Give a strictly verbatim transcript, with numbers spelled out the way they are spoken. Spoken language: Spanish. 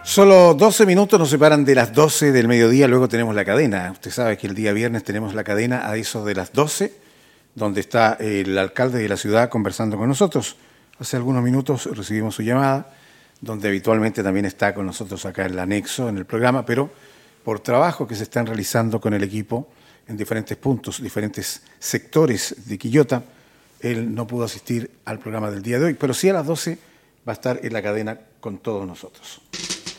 Solo doce minutos nos separan de las doce del mediodía, luego tenemos la cadena. Usted sabe que el día viernes tenemos la cadena a eso de las doce, donde está el alcalde de la ciudad conversando con nosotros. Hace algunos minutos recibimos su llamada, donde habitualmente también está con nosotros acá en el anexo, en el programa, pero por trabajo que se están realizando con el equipo en diferentes puntos, diferentes sectores de Quillota, él no pudo asistir al programa del día de hoy, pero sí a las doce va a estar en la cadena con todos nosotros.